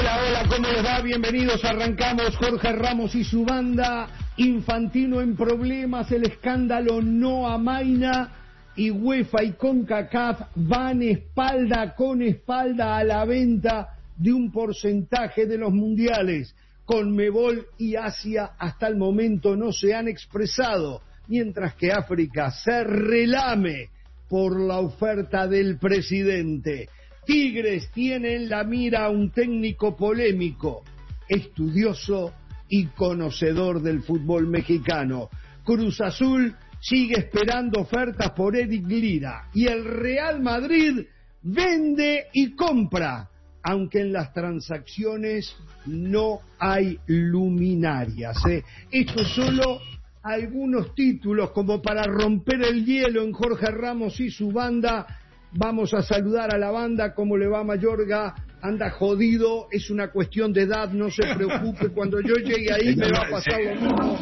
Hola, ¿cómo les va? Bienvenidos, arrancamos. Jorge Ramos y su banda. Infantino en problemas, el escándalo no amaina y UEFA y CONCACAF van espalda con espalda a la venta de un porcentaje de los mundiales. Conmebol y Asia hasta el momento no se han expresado, mientras que África se relame por la oferta del presidente. Tigres tiene en la mira a un técnico polémico, estudioso y conocedor del fútbol mexicano. Cruz Azul sigue esperando ofertas por Eric Lira y el Real Madrid vende y compra, aunque en las transacciones no hay luminarias. Esto es solo algunos títulos como para romper el hielo en Jorge Ramos y su banda. Vamos a saludar a la banda. ¿Cómo le va, Mayorga? Anda jodido, es una cuestión de edad, no se preocupe, cuando yo llegue ahí me va a pasar lo mismo.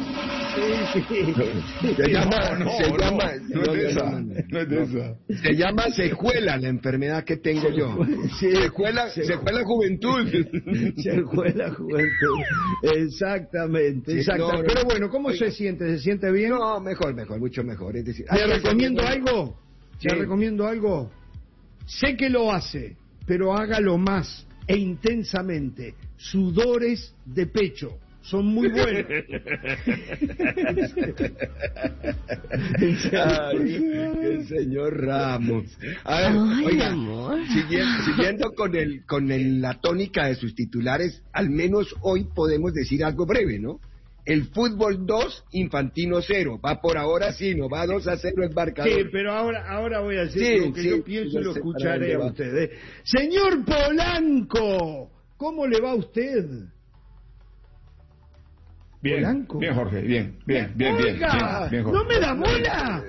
Se llama secuela la enfermedad que tengo yo. Secuela juventud. Secuela juventud. Exactamente. Pero bueno, ¿cómo se siente? ¿Se siente bien? No, mejor, mucho mejor. Es decir, ¿le recomiendo algo? ¿Le recomiendo algo? Sé que lo hace, pero hágalo más e intensamente. Sudores de pecho. Son muy buenos. Ay, el señor Ramos. A ver, oiga, siguiendo con la tónica de sus titulares, al menos hoy podemos decir algo breve, ¿no? El fútbol 2, Infantino 0. Va por ahora sí, no va 2-0 el marcador. Sí, pero ahora voy a decir lo que yo pienso y lo escucharé a ustedes. Señor Polanco, ¿cómo le va a usted? Bien, Polanco. Bien, Jorge, bien, Oiga, bien, Jorge. ¡No me da bola!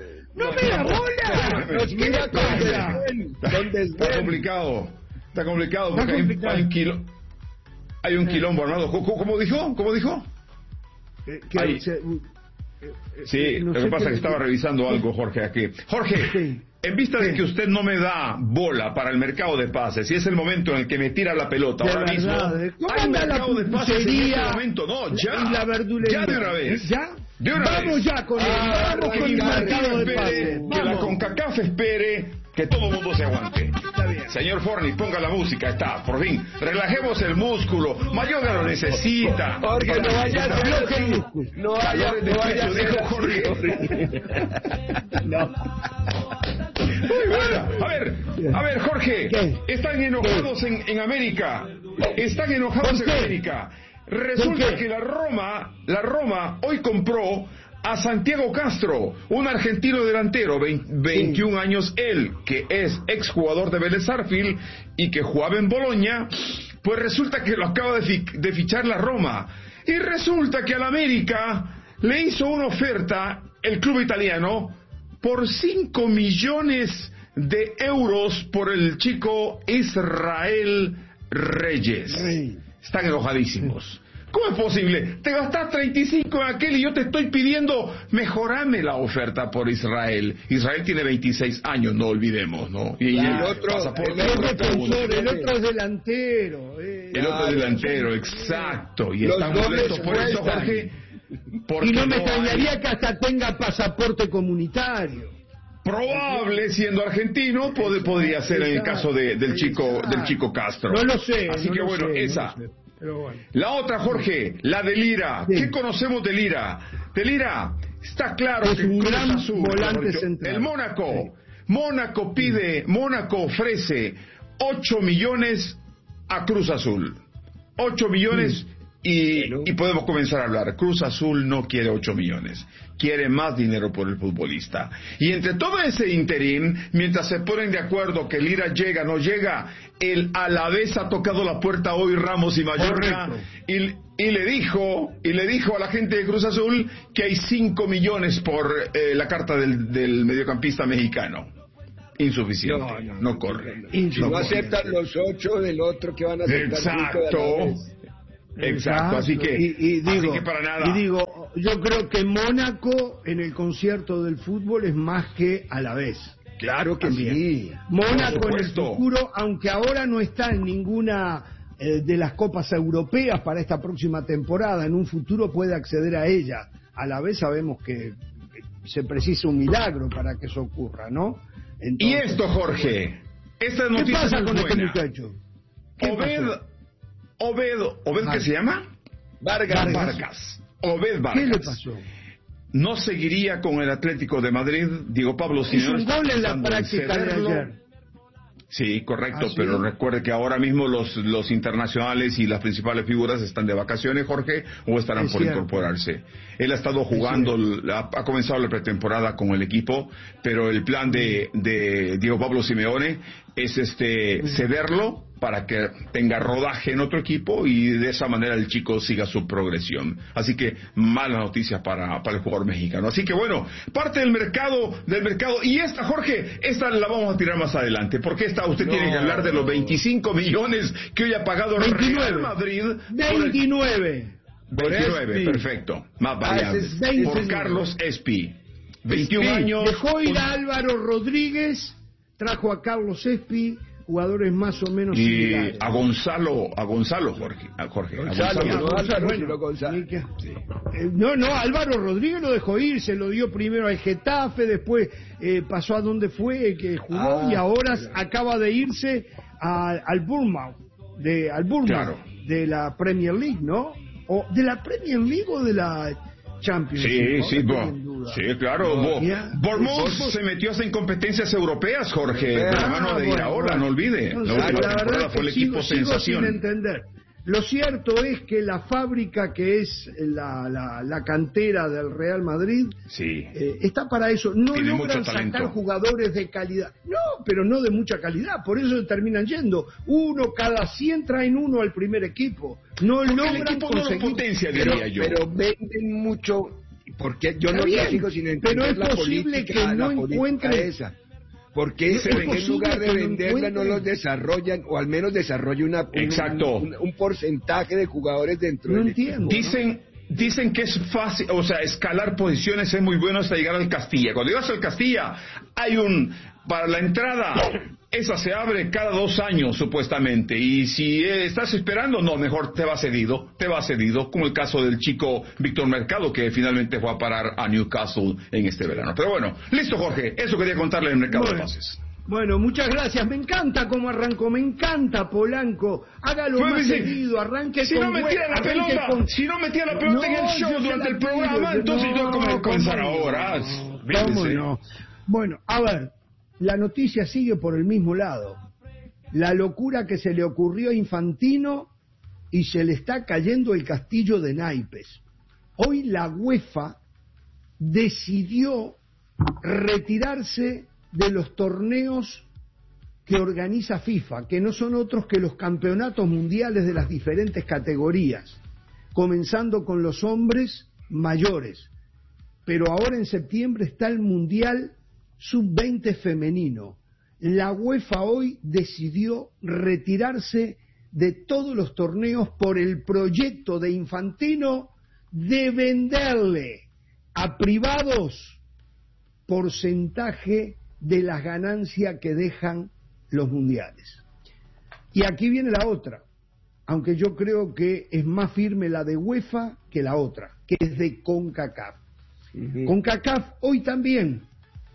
Está complicado porque hay un quilombo armado. ¿Cómo dijo? Sí, lo que pasa es que estaba revisando algo, Jorge, aquí. Jorge, en vista de que usted no me da bola para el mercado de pases, y es el momento en el que me tira la pelota ahora mismo, hay mercado de pases en este momento, no, ya de una vez. Vamos ya con el mercado de pases. Que la CONCACAF espere que todo el mundo se aguante. Señor Forni, ponga la música, está, por fin. Relajemos el músculo. Mayorga lo necesita. Jorge, no vaya A ver, Jorge, están enojados en América. Resulta que la Roma hoy compró a Santiago Castro, un argentino delantero, 21 años él, que es exjugador de Vélez Sarsfield y que jugaba en Boloña. Pues resulta que lo acaba de fichar la Roma, y resulta que al América le hizo una oferta el club italiano por 5 millones de euros por el chico Israel Reyes. Están enojadísimos. ¿Cómo es posible? Te gastas 35 en aquel y yo te estoy pidiendo, mejorame la oferta por Israel. Israel tiene 26 años, no olvidemos, ¿no? Y el otro es delantero. El otro es delantero, exacto. Y está molesto por eso, Jorge. Y no me extrañaría que hasta tenga pasaporte comunitario. Probable, siendo argentino, podría ser en el caso del chico Castro. No lo sé. Así que bueno, esa. Pero bueno. La otra, Jorge, la de Lira. Sí. ¿Qué conocemos de Lira? De Lira, está claro es que un gran Azul, volante central. El Mónaco. Sí. Mónaco ofrece 8 millones a Cruz Azul. 8 millones y podemos comenzar a hablar. Cruz Azul no quiere 8 millones. Quiere más dinero por el futbolista. Y entre todo ese interín, mientras se ponen de acuerdo que Lira llega, no llega, el Alavés ha tocado la puerta hoy, Ramos y Mayorga, y le dijo a la gente de Cruz Azul que hay 5 millones por la carta del mediocampista mexicano. Insuficiente, no corre. No aceptan los 8 del otro que van a aceptar. Exacto, así que para nada. Y digo, yo creo que Mónaco en el concierto del fútbol es más que Alavés. Claro que sí. Mónaco en el futuro, aunque ahora no está en ninguna de las copas europeas para esta próxima temporada. En un futuro puede acceder a ella. A la vez sabemos que se precisa un milagro para que eso ocurra, ¿no? Entonces, y esto, Jorge, esta noticia ¿qué pasa es con buena. este muchacho? Obed, ¿qué se llama? Vargas. Obed Vargas. ¿Qué le pasó? No seguiría con el Atlético de Madrid. Diego Pablo Simeone hizo un gol en la práctica de ayer. Sí, correcto, ¿Sí? pero recuerde que ahora mismo los internacionales y las principales figuras están de vacaciones, Jorge, o estarán por incorporarse. Él ha estado jugando, ha comenzado la pretemporada con el equipo, pero el plan de Diego Pablo Simeone es cederlo para que tenga rodaje en otro equipo y de esa manera el chico siga su progresión. Así que malas noticias para el jugador mexicano. Así que bueno, parte del mercado, y esta, Jorge, esta la vamos a tirar más adelante, porque usted tiene que hablar de los 25 millones que hoy ha pagado el Real Madrid. 29, perfecto. Más variables. Por Carlos Espi. 21 años. Dejó ir a Álvaro Rodríguez, trajo a Carlos Espi, jugadores más o menos similares. A Gonzalo, Jorge. No, Álvaro Rodríguez lo dejó ir, se lo dio primero al Getafe, después pasó a donde fue, que jugó, y ahora acaba de irse al Bournemouth, claro, de la Premier League, ¿no? O de la Premier League o de la Champions. Sí, claro. Bournemouth se metió hasta en competencias europeas, Jorge, de la mano de Iraola, no olvide. La verdad fue el equipo sensación. Sin entender. Lo cierto es que la fábrica que es la cantera del Real Madrid está para eso. No tiene logran sacar jugadores de calidad. No, pero no de mucha calidad. Por eso terminan yendo. Uno cada 100 traen uno al primer equipo. No logran el equipo conseguir. No lo potencia, diría yo. Pero venden mucho. Porque yo no sigo sin entender. Pero es posible que no encuentren esa. Porque en lugar de venderla no los desarrollan, o al menos desarrolla un porcentaje de jugadores dentro del equipo. Dicen que es fácil, o sea, escalar posiciones es muy bueno hasta llegar al Castilla. Cuando llegas al Castilla, hay para la entrada, esa se abre cada 2 años supuestamente, y si estás esperando, no, mejor te va cedido, como el caso del chico Víctor Mercado, que finalmente fue a parar a Newcastle en este verano. Pero bueno, listo, Jorge, eso quería contarle en el mercado de pases. Bueno, muchas gracias. Me encanta cómo arrancó, me encanta Polanco. Hágalo más seguido, arranque si con... Si no metía la pelota en el show durante el programa, entonces yo como comenzar ahora. No. Bueno, a ver, la noticia sigue por el mismo lado. La locura que se le ocurrió a Infantino y se le está cayendo el castillo de naipes. Hoy la UEFA decidió retirarse de los torneos que organiza FIFA, que no son otros que los campeonatos mundiales de las diferentes categorías, comenzando con los hombres mayores. Pero ahora en septiembre está el Mundial Sub-20 femenino. La UEFA hoy decidió retirarse de todos los torneos por el proyecto de Infantino de venderle a privados porcentaje de las ganancias que dejan los mundiales. Y aquí viene la otra, aunque yo creo que es más firme la de UEFA que la otra, que es de CONCACAF. CONCACAF hoy también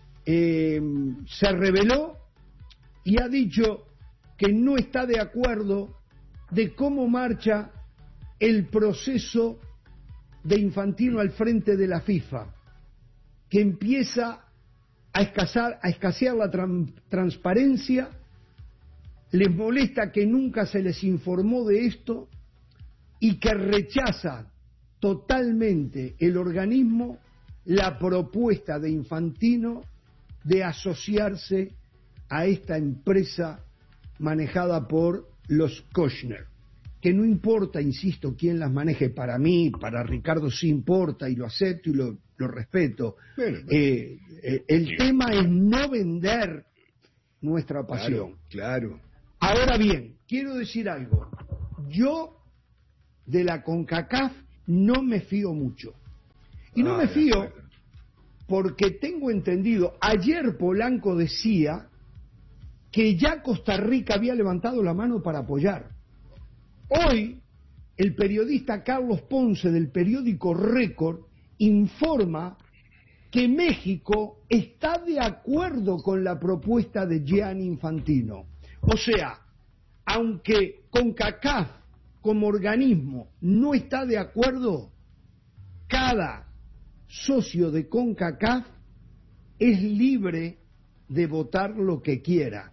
se reveló y ha dicho que no está de acuerdo de cómo marcha el proceso de Infantino al frente de la FIFA, que empieza a escasear la transparencia, les molesta que nunca se les informó de esto y que rechaza totalmente el organismo la propuesta de Infantino de asociarse a esta empresa manejada por los Kochner, que no importa, insisto, quién las maneje. Para mí, para Ricardo sí importa, y lo acepto y lo respeto. El tema es no vender nuestra pasión. Claro. Ahora bien, quiero decir algo. Yo de la CONCACAF no me fío mucho. Y no me fío porque tengo entendido, ayer Polanco decía que ya Costa Rica había levantado la mano para apoyar. Hoy, el periodista Carlos Ponce del periódico Récord informa que México está de acuerdo con la propuesta de Gianni Infantino. O sea, aunque CONCACAF como organismo no está de acuerdo, cada socio de CONCACAF es libre de votar lo que quiera.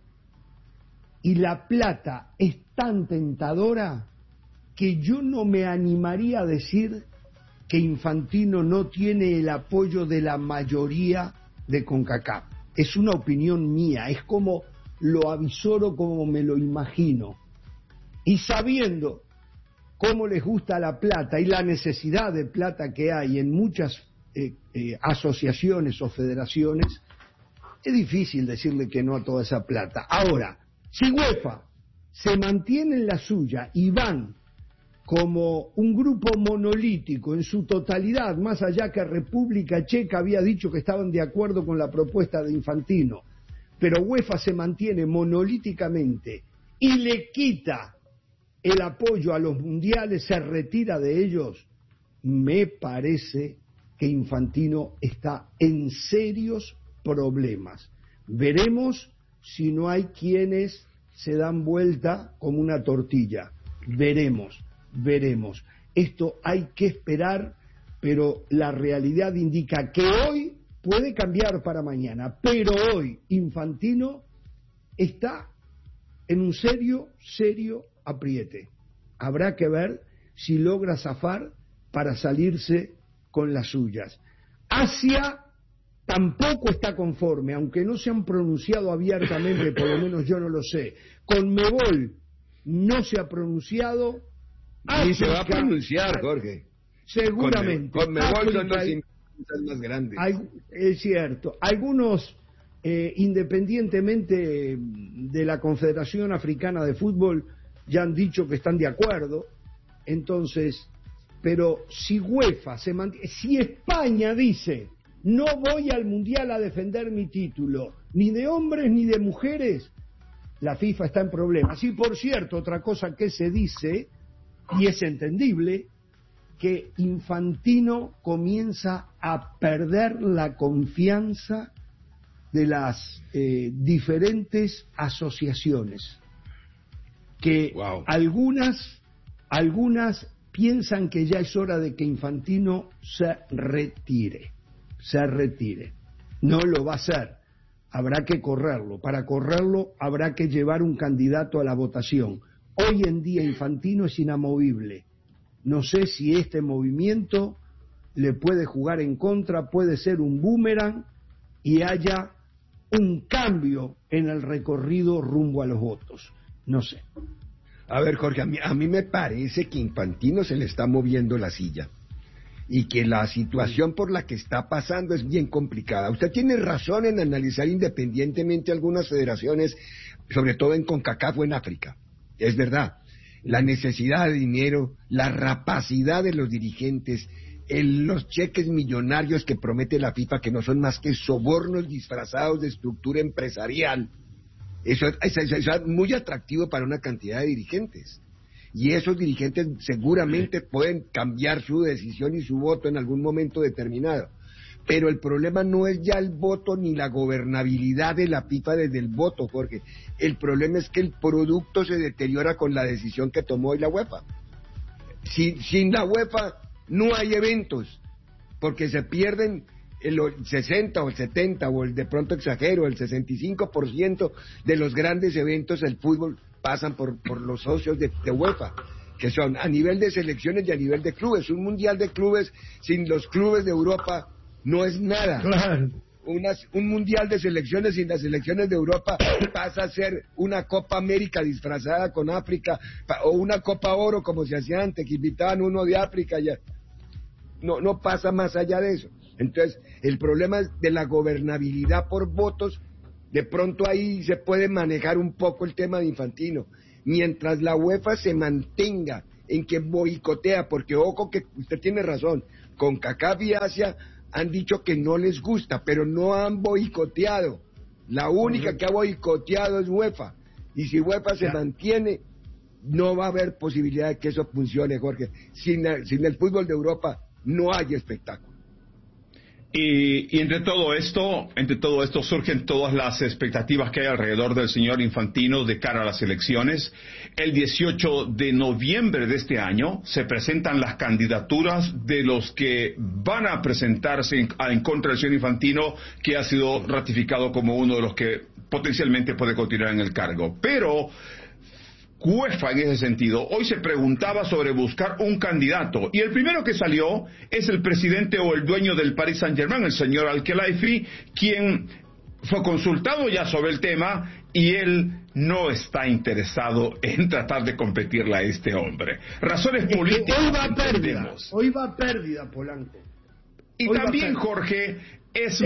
Y la plata es tan tentadora que yo no me animaría a decir que Infantino no tiene el apoyo de la mayoría de CONCACAF. Es una opinión mía, es como lo avisoro, como me lo imagino. Y sabiendo cómo les gusta la plata y la necesidad de plata que hay en muchas asociaciones o federaciones, es difícil decirle que no a toda esa plata. Ahora, si UEFA se mantiene en la suya y van como un grupo monolítico en su totalidad, más allá que República Checa había dicho que estaban de acuerdo con la propuesta de Infantino, pero UEFA se mantiene monolíticamente y le quita el apoyo a los mundiales, se retira de ellos, me parece que Infantino está en serios problemas. Veremos si no hay quienes se dan vuelta como una tortilla. Veremos. Esto hay que esperar, pero la realidad indica que hoy puede cambiar para mañana, pero hoy Infantino está en un serio apriete. Habrá que ver si logra zafar para salirse con las suyas. Asia tampoco está conforme, aunque no se han pronunciado abiertamente, por lo menos yo no lo sé. Conmebol no se ha pronunciado. Ni se va a pronunciar, Jorge. Seguramente. Conmebol son los inversionistas más grandes. Es cierto. Algunos, independientemente de la Confederación Africana de Fútbol, ya han dicho que están de acuerdo. Entonces, pero si UEFA se mantiene, si España dice no voy al Mundial a defender mi título, ni de hombres ni de mujeres, la FIFA está en problemas. Y por cierto, otra cosa que se dice, y es entendible, que Infantino comienza a perder la confianza de las diferentes asociaciones, que algunas piensan que ya es hora de que Infantino se retire. No lo va a hacer, habrá que correrlo. Para correrlo habrá que llevar un candidato a la votación. Hoy en día Infantino es inamovible. No sé si este movimiento le puede jugar en contra, puede ser un boomerang y haya un cambio en el recorrido rumbo a los votos. No sé. A ver, Jorge, a mí me parece que Infantino se le está moviendo la silla y que la situación por la que está pasando es bien complicada. Usted tiene razón en analizar independientemente algunas federaciones, sobre todo en CONCACAF o en África. Es verdad, la necesidad de dinero, la rapacidad de los dirigentes, los cheques millonarios que promete la FIFA, que no son más que sobornos disfrazados de estructura empresarial. Eso es muy atractivo para una cantidad de dirigentes. Y esos dirigentes seguramente pueden cambiar su decisión y su voto en algún momento determinado. Pero el problema no es ya el voto ni la gobernabilidad de la FIFA desde el voto, Jorge. El problema es que el producto se deteriora con la decisión que tomó hoy la UEFA. Sin la UEFA no hay eventos, porque se pierden el 60 o el 70 o el, de pronto exagero, el 65% de los grandes eventos del fútbol pasan por los socios de UEFA, que son a nivel de selecciones y a nivel de clubes. Un mundial de clubes sin los clubes de Europa no es nada. Claro. Un mundial de selecciones sin las selecciones de Europa pasa a ser una Copa América disfrazada con África, o una Copa Oro como se hacía antes, que invitaban uno de África. Ya no pasa más allá de eso. Entonces, el problema es de la gobernabilidad por votos. De pronto ahí se puede manejar un poco el tema de Infantino. Mientras la UEFA se mantenga en que boicotea, porque ojo que usted tiene razón, CONCACAF y Asia han dicho que no les gusta, pero no han boicoteado. La única que ha boicoteado es UEFA. Y si UEFA se mantiene, no va a haber posibilidad de que eso funcione, Jorge. Sin el fútbol de Europa no hay espectáculo. Y entre todo esto surgen todas las expectativas que hay alrededor del señor Infantino de cara a las elecciones. El 18 de noviembre de este año se presentan las candidaturas de los que van a presentarse en contra del señor Infantino, que ha sido ratificado como uno de los que potencialmente puede continuar en el cargo. Pero UEFA, en ese sentido, hoy se preguntaba sobre buscar un candidato, y el primero que salió es el presidente o el dueño del Paris Saint-Germain, el señor Al-Khelaifi, quien fue consultado ya sobre el tema, y él no está interesado en tratar de competirle a este hombre. Razones políticas. Hoy va a pérdida, Polanco. Y hoy también, Jorge, es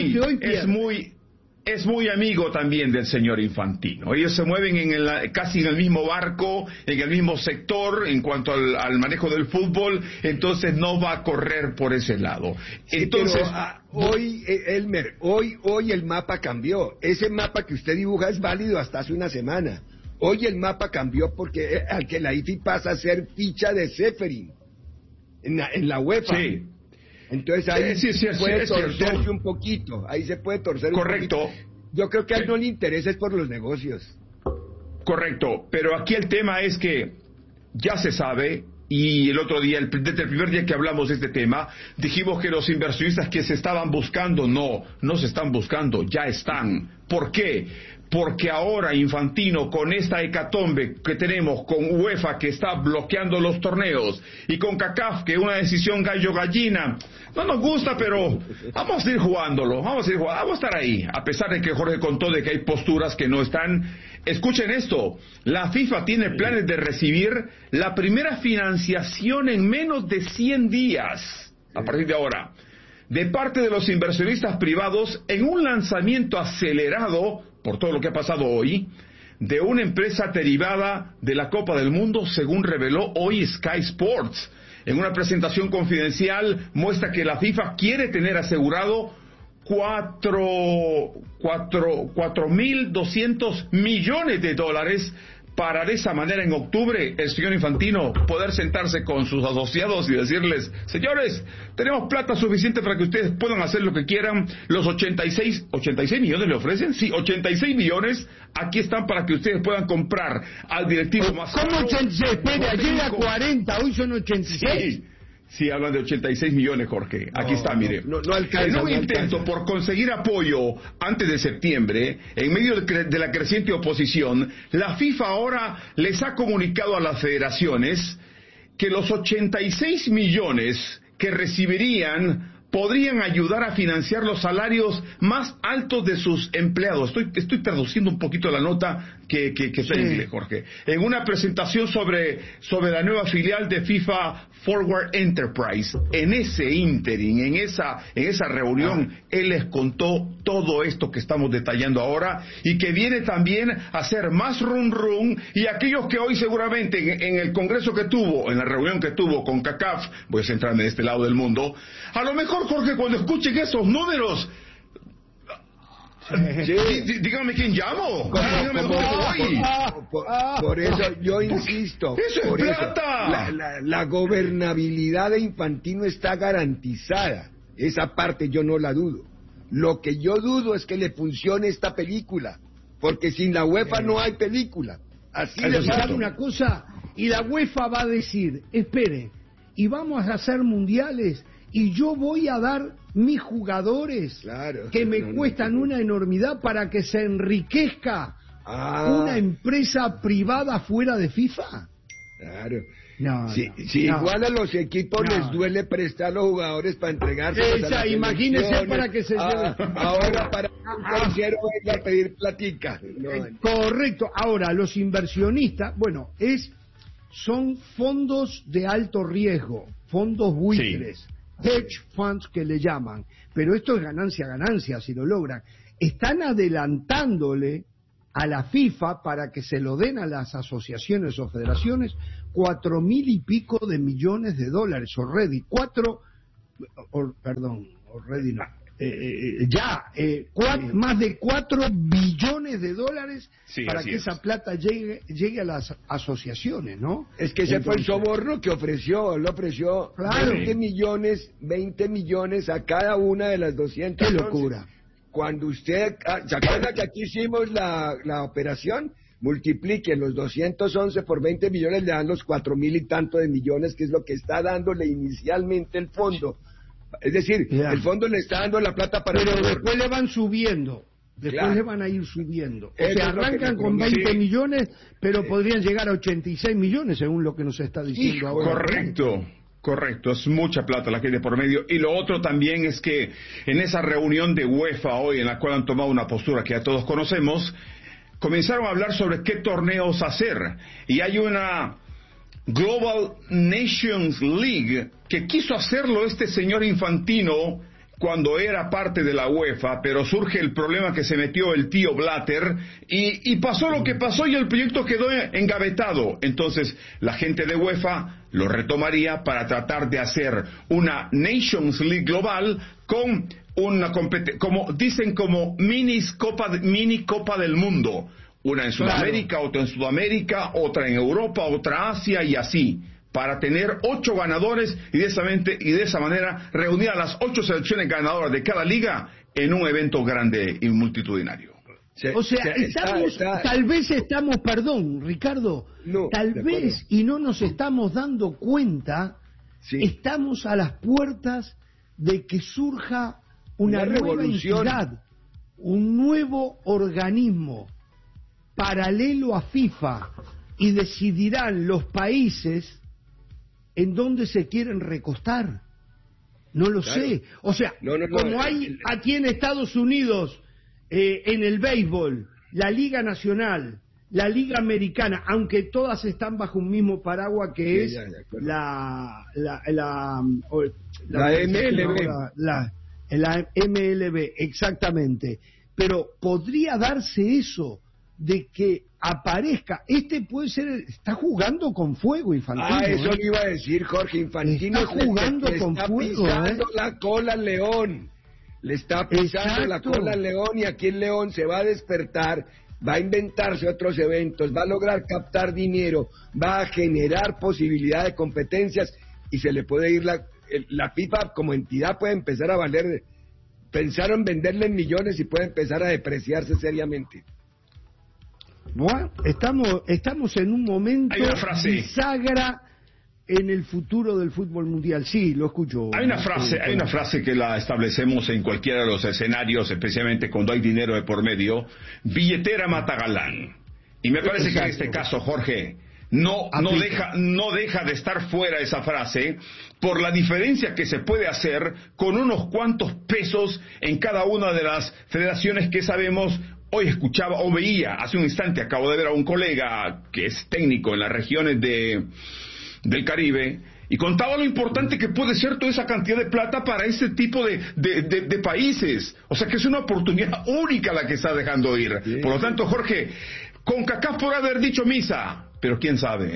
muy amigo también del señor Infantino. Ellos se mueven casi en el mismo barco, en el mismo sector en cuanto al manejo del fútbol, entonces no va a correr por ese lado. Entonces, hoy, Elmer, hoy el mapa cambió. Ese mapa que usted dibuja es válido hasta hace una semana. Hoy el mapa cambió porque Al-Khelaifi pasa a ser ficha de Ceferin en la UEFA. Sí. Entonces ahí se puede torcerse un poquito, ahí se puede torcer Correcto. un poquito. Yo creo que a él no le interesa es por los negocios. Correcto, pero aquí el tema es que ya se sabe, y el otro día, desde el primer día que hablamos de este tema, dijimos que los inversionistas que se estaban buscando, no se están buscando, ya están. ¿Por qué? Porque ahora Infantino, con esta hecatombe que tenemos, con UEFA que está bloqueando los torneos, y con CACAF, que es una decisión gallo-gallina, no nos gusta, pero vamos a ir jugándolo, vamos a estar ahí, a pesar de que Jorge contó de que hay posturas que no están. Escuchen esto, la FIFA tiene planes de recibir la primera financiación en menos de 100 días, a partir de ahora, de parte de los inversionistas privados, en un lanzamiento acelerado, por todo lo que ha pasado hoy, de una empresa derivada de la Copa del Mundo, según reveló hoy Sky Sports. En una presentación confidencial muestra que la FIFA quiere tener asegurado 4.200 millones de dólares para de esa manera en octubre el señor Infantino poder sentarse con sus asociados y decirles: señores, tenemos plata suficiente para que ustedes puedan hacer lo que quieran. Los 86 millones le ofrecen, sí, 86 millones, aquí están para que ustedes puedan comprar al directivo más caro. ¿Cómo 86? Espera, llega a 40, hoy son 86. Sí, hablan de 86 millones, Jorge. Aquí está, mire. No alcanza, en un intento por conseguir apoyo antes de septiembre, en medio de la creciente oposición, la FIFA ahora les ha comunicado a las federaciones que los 86 millones que recibirían podrían ayudar a financiar los salarios más altos de sus empleados. Estoy traduciendo un poquito la nota que está en inglés, Jorge. En una presentación sobre la nueva filial de FIFA Forward Enterprise, en ese ínterin, en esa reunión, él les contó todo esto que estamos detallando ahora, y que viene también a hacer más rum, y aquellos que hoy seguramente en el congreso que tuvo, en la reunión que tuvo con CACAF, voy a centrarme de este lado del mundo, a lo mejor, Jorge, cuando escuchen esos números, dígame quién llamo. Por eso yo insisto. Eso es plata. La gobernabilidad de Infantino está garantizada. Esa parte yo no la dudo. Lo que yo dudo es que le funcione esta película, porque sin la UEFA no hay película. Así les va a dar una cosa, y la UEFA va a decir: espere, y vamos a hacer mundiales, y yo voy a dar mis jugadores, que me cuestan una enormidad, para que se enriquezca una empresa privada fuera de FIFA. Claro. Igual a los equipos les duele prestar a los jugadores para entregarse. Imagínese para que se lleven. Ahora para un tercero venga a pedir platica. Correcto. Ahora, los inversionistas, son fondos de alto riesgo, fondos buitres, hedge funds que le llaman, pero esto es ganancia si lo logran. Están adelantándole a la FIFA, para que se lo den a las asociaciones o federaciones, 4.000 y pico de millones de dólares already. más de 4 billones de dólares para que esa plata llegue a las asociaciones, ¿no? Es que ese fue el soborno que ofreció, claro. 20 millones a cada una de las 200. ¡Qué locura! Cuando usted, ¿se acuerda que aquí hicimos la operación? Multiplique los 211 por 20 millones, le dan los 4.000 y tanto de millones, que es lo que está dándole inicialmente el fondo. Es decir, el fondo le está dando la plata para... Pero después le van subiendo, le van a ir subiendo. O sea, arrancan con 20 millones, pero podrían llegar a 86 millones, según lo que nos está diciendo ahora. Correcto, es mucha plata la que hay de por medio. Y lo otro también es que en esa reunión de UEFA hoy, en la cual han tomado una postura que ya todos conocemos, comenzaron a hablar sobre qué torneos hacer. Y hay una Global Nations League que quiso hacerlo este señor Infantino cuando era parte de la UEFA, pero surge el problema que se metió el tío Blatter y pasó lo que pasó y el proyecto quedó engavetado. Entonces la gente de UEFA lo retomaría para tratar de hacer una Nations League global con una como dicen, como mini Copa del Mundo. Una en Sudamérica, otra en Sudamérica, otra en Europa, otra Asia y así, para tener 8 ganadores y de esa manera reunir a las 8 selecciones ganadoras de cada liga en un evento grande y multitudinario. Tal vez estamos, perdón, Ricardo, tal vez, y no nos estamos dando cuenta, estamos a las puertas de que surja una nueva entidad, un nuevo organismo paralelo a FIFA, y decidirán los países en dónde se quieren recostar. No lo sé. O sea, como hay aquí en Estados Unidos, en el béisbol, la Liga Nacional, la Liga Americana, aunque todas están bajo un mismo paraguas que es la MLB. La MLB, exactamente. Pero podría darse eso, de que aparezca, puede ser, está jugando con fuego Infantino. Eso le iba a decir, Jorge. Infantino está jugando con fuego, pisando la cola al León, le está pisando la cola al León, y aquí el León se va a despertar, va a inventarse otros eventos, va a lograr captar dinero, va a generar posibilidad de competencias, y se le puede ir la FIFA como entidad puede empezar a valer. Pensaron en venderle en millones y puede empezar a depreciarse seriamente. Bueno, estamos en un momento bisagra en el futuro del fútbol mundial. Sí, lo escucho. Hay una frase que la establecemos en cualquiera de los escenarios, especialmente cuando hay dinero de por medio: billetera mata galán. Y me parece que en este caso, Jorge, no deja de estar fuera esa frase, por la diferencia que se puede hacer con unos cuantos pesos en cada una de las federaciones que sabemos. Hoy escuchaba o veía, hace un instante acabo de ver a un colega que es técnico en las regiones del Caribe, y contaba lo importante que puede ser toda esa cantidad de plata para ese tipo de países. O sea que es una oportunidad única la que está dejando ir. Sí. Por lo tanto, Jorge, CONCACAF por haber dicho misa, pero quién sabe,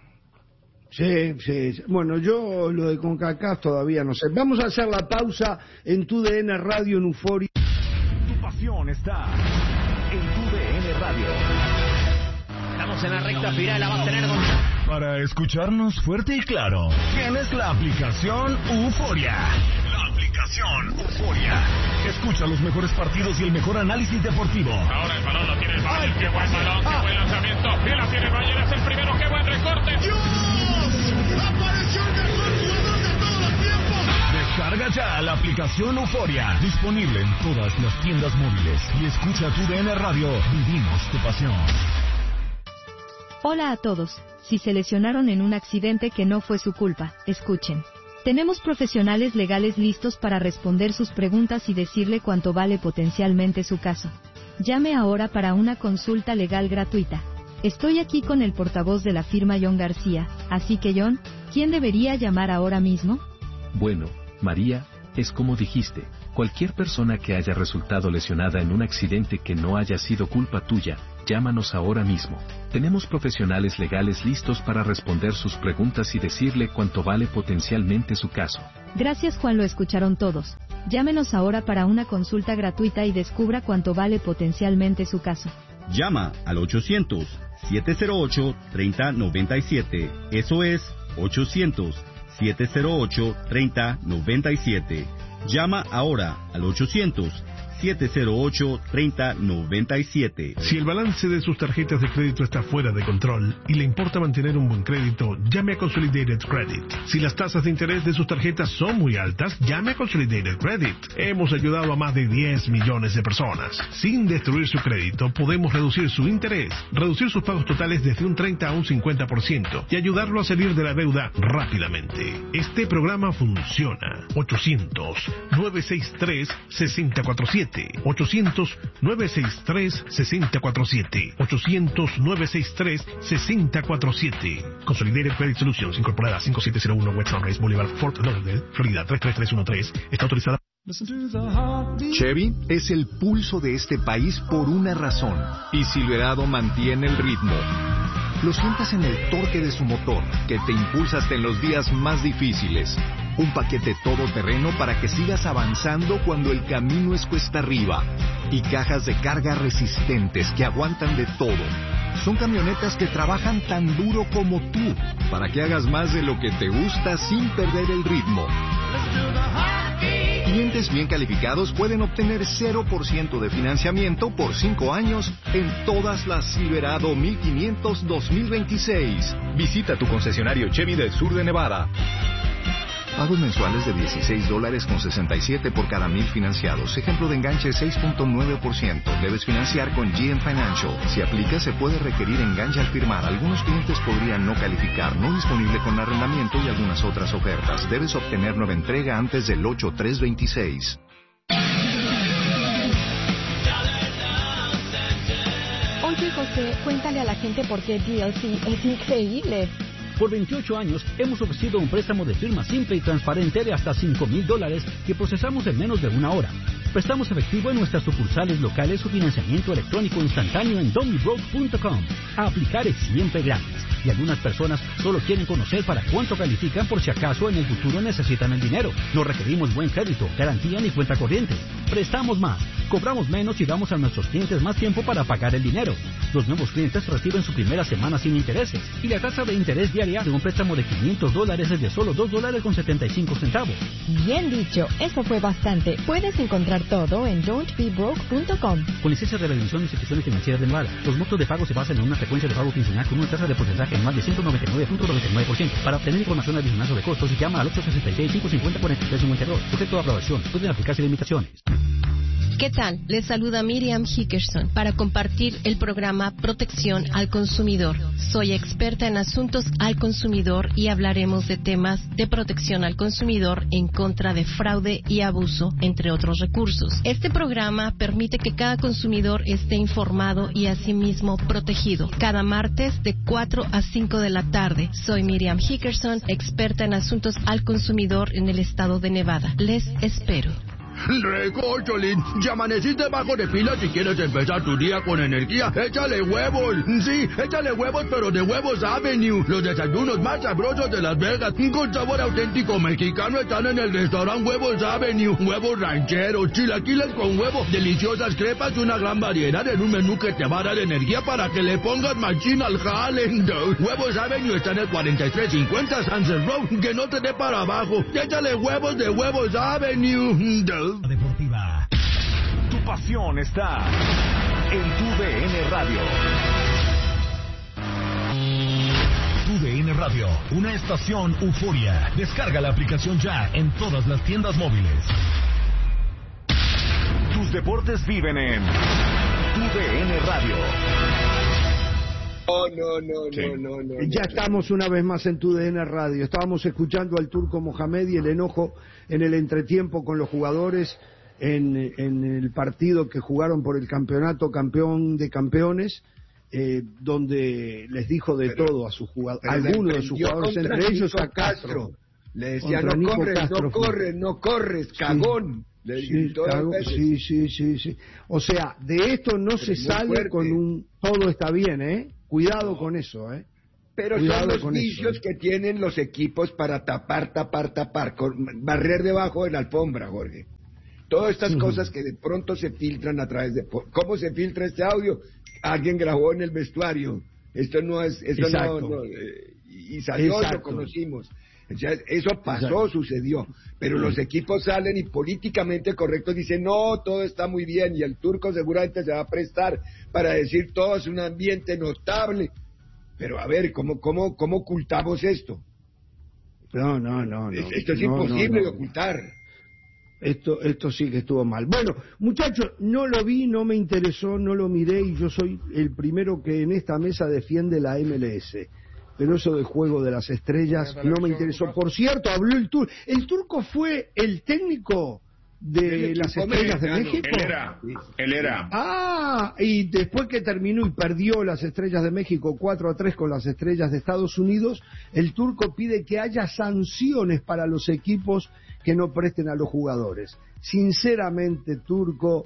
¿eh? Sí. Bueno, yo lo de CONCACAF todavía no sé. Vamos a hacer la pausa en TUDN Radio en Euforia. Tu pasión está en TUDN Radio. Estamos en la recta final, la va a tener Para escucharnos fuerte y claro, tienes la aplicación Euforia. La aplicación Euforia. Escucha los mejores partidos y el mejor análisis deportivo. Ahora el balón lo tiene el Bayern. Qué buen balón, qué buen lanzamiento. Y la tiene el Bayern, es el primero. Qué buen recorte. ¡Dios! ¡Apareció el mejor jugador de todos los tiempos! Descarga ya la aplicación Euforia. Disponible en todas las tiendas móviles. Y escucha TUDN Radio. Vivimos tu pasión. Hola a todos. Si se lesionaron en un accidente que no fue su culpa, escuchen. Tenemos profesionales legales listos para responder sus preguntas y decirle cuánto vale potencialmente su caso. Llame ahora para una consulta legal gratuita. Estoy aquí con el portavoz de la firma John García, así que John, ¿quién debería llamar ahora mismo? Bueno, María, es como dijiste, cualquier persona que haya resultado lesionada en un accidente que no haya sido culpa tuya, llámanos ahora mismo. Tenemos profesionales legales listos para responder sus preguntas y decirle cuánto vale potencialmente su caso. Gracias, Juan, lo escucharon todos. Llámenos ahora para una consulta gratuita y descubra cuánto vale potencialmente su caso. Llama al 800-708-3097. Eso es 800-708-3097. Llama ahora al 800-708-3097. Si el balance de sus tarjetas de crédito está fuera de control y le importa mantener un buen crédito, llame a Consolidated Credit. Si las tasas de interés de sus tarjetas son muy altas, llame a Consolidated Credit. Hemos ayudado a más de 10 millones de personas. Sin destruir su crédito, podemos reducir su interés, reducir sus pagos totales desde un 30 a un 50% y ayudarlo a salir de la deuda rápidamente. Este programa funciona. 800-963-6047. 800-963-6047. 800-963-6047. Consolidated Credit Solutions, incorporada 5701 West Sunrise Boulevard, Fort Lauderdale, Florida 33313. Está autorizada. Chevy es el pulso de este país por una razón, y Silverado mantiene el ritmo. Lo sientas en el torque de su motor, que te impulsa hasta en los días más difíciles. Un paquete todoterreno para que sigas avanzando cuando el camino es cuesta arriba. Y cajas de carga resistentes que aguantan de todo. Son camionetas que trabajan tan duro como tú, para que hagas más de lo que te gusta sin perder el ritmo. Clientes bien calificados pueden obtener 0% de financiamiento por 5 años en todas las Silverado 1500 2026. Visita tu concesionario Chevy del sur de Nevada. Pagos mensuales de $16.67 por cada 1,000 financiados. Ejemplo de enganche 6.9%. Debes financiar con GM Financial. Si aplica, se puede requerir enganche al firmar. Algunos clientes podrían no calificar. No disponible con arrendamiento y algunas otras ofertas. Debes obtener nueva entrega antes del 8/3/26. Oye, José, cuéntale a la gente por qué DLC es increíble. Por 28 años hemos ofrecido un préstamo de firma simple y transparente de hasta $5,000 que procesamos en menos de una hora. Prestamos efectivo en nuestras sucursales locales o financiamiento electrónico instantáneo en domibroke.com. A aplicar es siempre gratis. Y algunas personas solo quieren conocer para cuánto califican por si acaso en el futuro necesitan el dinero. No requerimos buen crédito, garantía ni cuenta corriente. Prestamos más, cobramos menos y damos a nuestros clientes más tiempo para pagar el dinero. Los nuevos clientes reciben su primera semana sin intereses. Y la tasa de interés diaria de un préstamo de $500 es de solo $2.75. Bien dicho, eso fue bastante. Puedes encontrar todo en don'tbebroke.com. Con licencia de la División de Instituciones Financieras de Nevada, los montos de pago se basan en una frecuencia de pago quincenal con una tasa de porcentaje en más de 199.99%. Para obtener información adicional sobre costos, llama al 866-550-4352. Sujeto a aprobación. Pueden aplicarse limitaciones. ¿Qué tal? Les saluda Miriam Hickerson para compartir el programa Protección al Consumidor. Soy experta en asuntos al consumidor y hablaremos de temas de protección al consumidor en contra de fraude y abuso, entre otros recursos. Este programa permite que cada consumidor esté informado y asimismo protegido. Cada martes de 4 a 5 de la tarde. Soy Miriam Hickerson, experta en asuntos al consumidor en el estado de Nevada. Les espero. Recórcholín, ya amaneciste bajo de pila. Si quieres empezar tu día con energía, échale huevos. Sí, échale huevos, pero de Huevos Avenue. Los desayunos más sabrosos de Las Vegas, con sabor auténtico mexicano, están en el restaurante Huevos Avenue. Huevos rancheros, chilaquiles con huevo, deliciosas crepas y una gran variedad en un menú que te va a dar energía para que le pongas machín al jale. Huevos Avenue está en el 4350 Sunset Road. Que no te dé para abajo. Échale huevos de Huevos Avenue. Deportiva. Tu pasión está en tu DN Radio. Tu DN Radio, una estación Euforia. Descarga la aplicación ya en todas las tiendas móviles. Tus deportes viven en Tu DN Radio. No. Ya estamos una vez más en tu DN Radio. Estábamos escuchando al Turco Mohamed y el enojo en el entretiempo con los jugadores en el partido que jugaron por el campeonato campeón de campeones, donde les dijo de todo a sus jugadores, algunos de sus jugadores, entre ellos a Castro. Le decía, no corres, cagón. Sí. O sea, de esto no se sale con todo está bien, Cuidado con eso, Pero son los vicios que tienen los equipos para tapar, barrer debajo de la alfombra, Jorge. todas estas cosas que de pronto se filtran a través de... ¿Cómo se filtra este audio? Alguien grabó en el vestuario. Esto no es... y salió, lo conocimos. O sea, eso pasó, sucedió. Pero los equipos salen y políticamente correctos dicen, no, todo está muy bien. Y el turco seguramente se va a prestar para decir, todo es un ambiente notable. Pero a ver, ¿cómo ocultamos esto? No. Esto es imposible de ocultar. Esto sí que estuvo mal. Bueno, muchachos, no lo vi, no me interesó, no lo miré y yo soy el primero que en esta mesa defiende la MLS. Pero eso del juego de las estrellas no me interesó. Por cierto, habló el turco. ¿El turco fue el técnico de las estrellas de México? Él era. Ah, y después que terminó y perdió las estrellas de México 4-3 con las estrellas de Estados Unidos, el turco pide que haya sanciones para los equipos que no presten a los jugadores. Sinceramente, turco,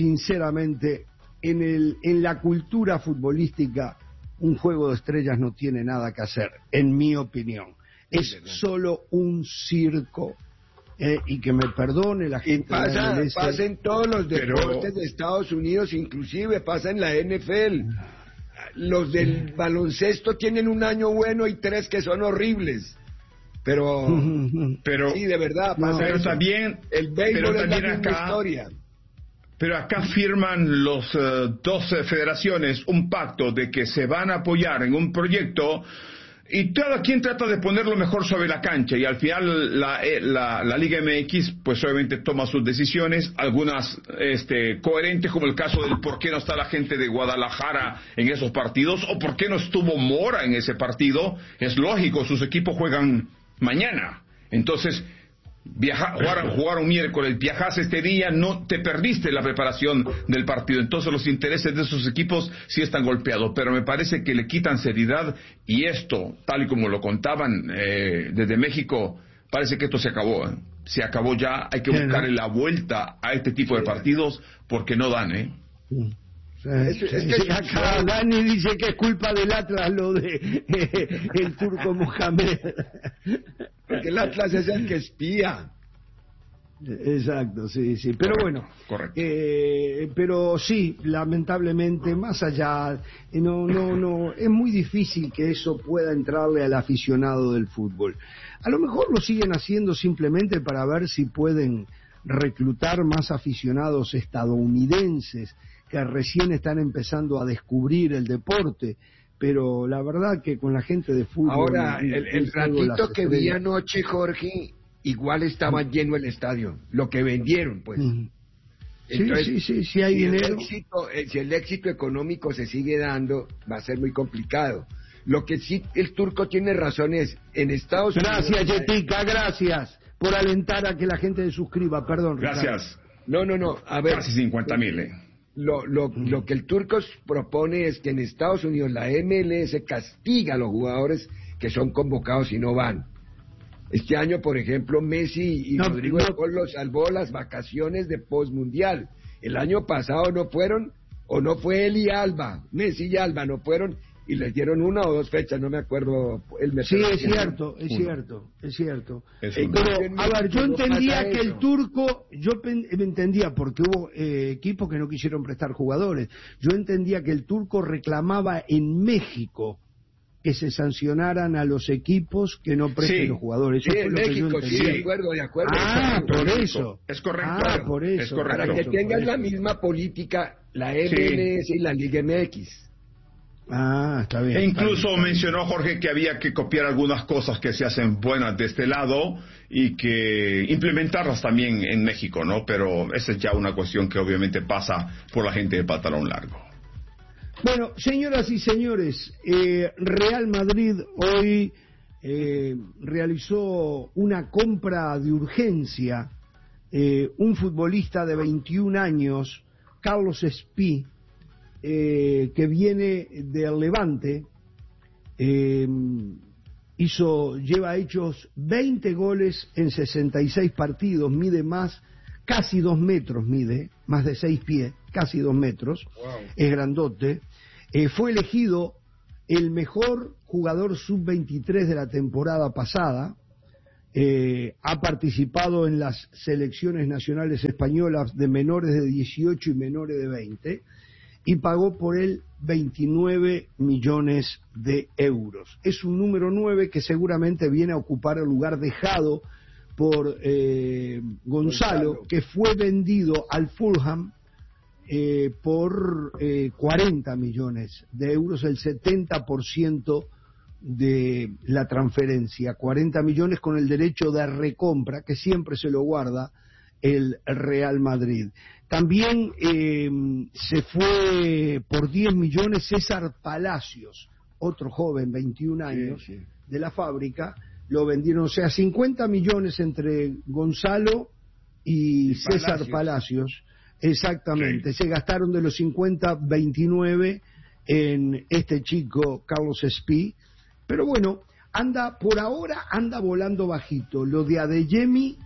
en la cultura futbolística, un juego de estrellas no tiene nada que hacer, en mi opinión. Es solo un circo. Y que me perdone la gente. Pasa en todos los deportes de Estados Unidos, inclusive pasa en la NFL. Los del baloncesto tienen un año bueno y 3 que son horribles. Pero sí, de verdad, pasa pero eso. También, el béisbol es la misma historia. Pero acá firman los 12 federaciones un pacto de que se van a apoyar en un proyecto y cada quien trata de poner lo mejor sobre la cancha y al final la Liga MX pues obviamente toma sus decisiones, algunas coherentes, como el caso del por qué no está la gente de Guadalajara en esos partidos o por qué no estuvo Mora en ese partido. Es lógico, sus equipos juegan mañana, entonces jugaron miércoles, viajas este día, no te perdiste la preparación del partido, entonces los intereses de esos equipos sí están golpeados, pero me parece que le quitan seriedad y esto, tal y como lo contaban desde México, parece que esto se acabó ya, hay que buscarle la vuelta a este tipo de partidos porque no dan, Acá Dani dice que es culpa del Atlas lo de el turco Mohamed. Porque el Atlas es el que espía. Exacto, sí. Pero bueno, correcto. Pero sí, lamentablemente, más allá, no, es muy difícil que eso pueda entrarle al aficionado del fútbol. A lo mejor lo siguen haciendo simplemente para ver si pueden reclutar más aficionados estadounidenses que recién están empezando a descubrir el deporte, pero la verdad que con la gente de fútbol... Ahora, el ratito que vi anoche, Jorge, igual estaba lleno el estadio, lo que vendieron, pues. Entonces, sí, hay dinero. Si el éxito económico se sigue dando, va a ser muy complicado. Lo que sí el turco tiene razón es, en Estados Unidos... Gracias, Yetica, gracias por alentar a que la gente se suscriba, perdón. Gracias. Ricardo. No, a ver... Casi 50,000, Lo que el turco propone es que en Estados Unidos la MLS castiga a los jugadores que son convocados y no van. Este año, por ejemplo, Messi y Rodrigo de Paul los salvó las vacaciones de postmundial. El año pasado no fueron, o no fue él y Alba, Messi y Alba no fueron, y les dieron 1 o 2 fechas, no me acuerdo. Sí, es cierto. Pero, a ver, yo entendía que el turco, entendía porque hubo equipos que no quisieron prestar jugadores, yo entendía que el turco reclamaba en México que se sancionaran a los equipos que no presten los jugadores. Sí, en México, sí, de acuerdo. Por eso. Es correcto. Por eso. Es correcto. Para que tengan la misma política la MLS y la Liga MX. Está bien. E incluso mencionó Jorge que había que copiar algunas cosas que se hacen buenas de este lado y que implementarlas también en México, ¿no? Pero esa es ya una cuestión que obviamente pasa por la gente de pantalón largo. Bueno, señoras y señores, Real Madrid hoy realizó una compra de urgencia. Un futbolista de 21 años, Carlos Espí, que viene del Levante, lleva hechos 20 goles en 66 partidos, mide casi 2 metros, más de 6 pies, casi 2 metros, es grandote. Fue elegido el mejor jugador sub-23 de la temporada pasada, ha participado en las selecciones nacionales españolas de menores de 18 y menores de 20, y pagó por él 29 millones de euros. Es un número 9 que seguramente viene a ocupar el lugar dejado por Gonzalo, que fue vendido al Fulham por 40 millones de euros, el 70% de la transferencia, 40 millones con el derecho de recompra, que siempre se lo guarda el Real Madrid. También se fue por 10 millones César Palacios, otro joven, 21 años, de la Fábrica, lo vendieron, o sea, 50 millones entre Gonzalo y César Palacios, exactamente, se gastaron de los 50, 29 en este chico Carlos Espí, pero bueno, por ahora anda volando bajito. Lo de Adeyemi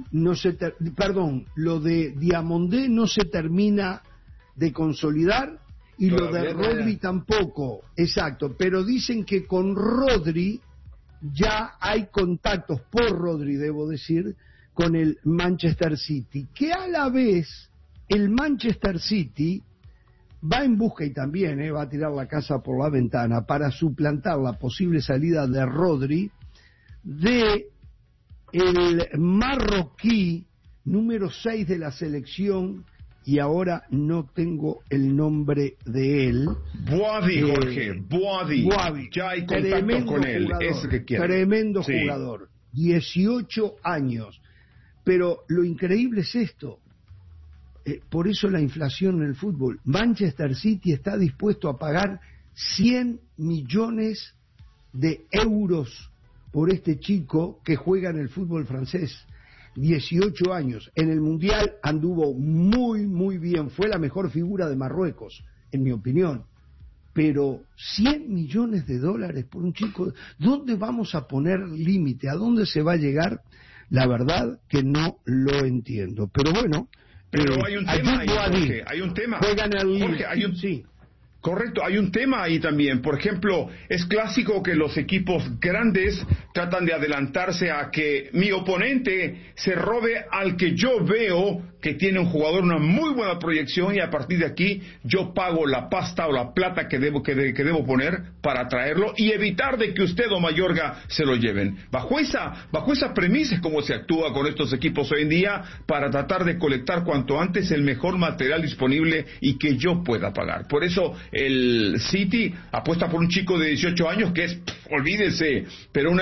lo de Diamondé no se termina de consolidar, y todavía lo de Rodri tampoco, exacto, pero dicen que con Rodri ya hay contactos, por Rodri debo decir, con el Manchester City, que a la vez el Manchester City va en busca, y también va a tirar la casa por la ventana para suplantar la posible salida de Rodri, de el marroquí número 6 de la selección, y ahora no tengo el nombre de él. Boadi, Jorge, Boadi. Ya hay contacto con él, es que quiere. Tremendo jugador, 18 años. Pero lo increíble es esto, por eso la inflación en el fútbol. Manchester City está dispuesto a pagar 100 millones de euros por este chico que juega en el fútbol francés. 18 años. En el Mundial anduvo muy, muy bien. Fue la mejor figura de Marruecos, en mi opinión. Pero 100 millones de dólares por un chico, ¿dónde vamos a poner límite? ¿A dónde se va a llegar? La verdad que no lo entiendo. Pero bueno, hay un tema ahí, Jorge, hay un tema. Juegan al Jorge, sí. Correcto, hay un tema ahí también. Por ejemplo, es clásico que los equipos grandes tratan de adelantarse a que mi oponente se robe al que yo veo que tiene un jugador, una muy buena proyección, y a partir de aquí yo pago la pasta o la plata que debo poner para traerlo y evitar de que usted o Mayorga se lo lleven. Bajo esa premisa es como se actúa con estos equipos hoy en día, para tratar de colectar cuanto antes el mejor material disponible y que yo pueda pagar. Por eso el City apuesta por un chico de 18 años que es, olvídese, pero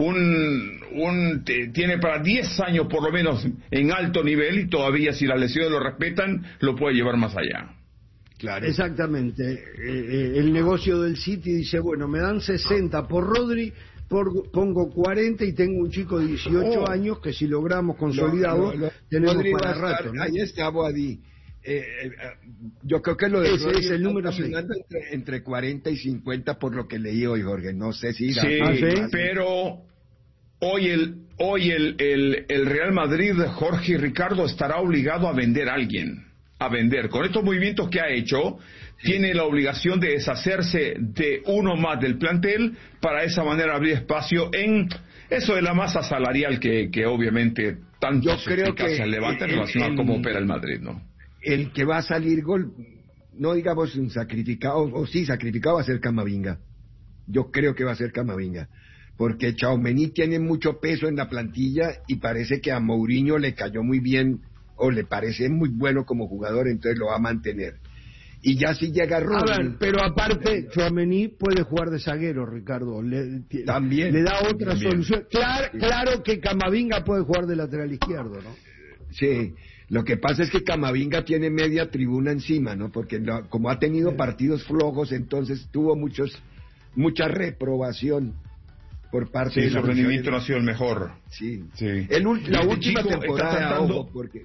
tiene para 10 años por lo menos en alto nivel, y todavía si las lesiones lo respetan, lo puede llevar más allá. Claro. Exactamente. El negocio del City dice, bueno, me dan 60 por Rodri, pongo 40 y tengo un chico de 18 años que si logramos consolidarlo tenemos Rodri para rato, ¿no? Ahí está Boadi. Yo creo que lo de ese es el número entre 40 y 50 por lo que leí hoy, Jorge. No sé si irá. Sí, pero hoy el Real Madrid, Jorge y Ricardo, estará obligado a vender a alguien. A vender. Con estos movimientos que ha hecho, tiene la obligación de deshacerse de uno más del plantel, para de esa manera abrir espacio en eso de la masa salarial que obviamente tanto se levanta en relación a cómo opera el Madrid, ¿no? El que va a salir gol, no digamos un sacrificado, o sí sacrificado, va a ser Camavinga. Yo creo que va a ser Camavinga, porque Tchouaméni tiene mucho peso en la plantilla y parece que a Mourinho le cayó muy bien, o le parece muy bueno como jugador, entonces lo va a mantener. Y ya si llega Rodri... A ver, pero aparte Tchouaméni puede jugar de zaguero, Ricardo. También. Le da otra solución. Claro que Camavinga puede jugar de lateral izquierdo, ¿no? Sí. Lo que pasa es que Camavinga tiene media tribuna encima, ¿no? Porque como ha tenido partidos flojos, entonces tuvo mucha reprobación por parte de su rendimiento no ha sido el mejor. Sí. La última temporada, ojo, porque...